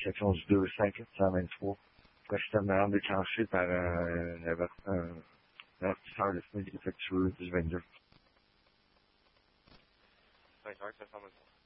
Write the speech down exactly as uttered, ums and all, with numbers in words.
section du deux cinq sept cent vingt-trois. Précisément déclenché par euh, un avertisseur de fumée défectueux du vingt-deux. cinq heures, sept cent vingt-trois.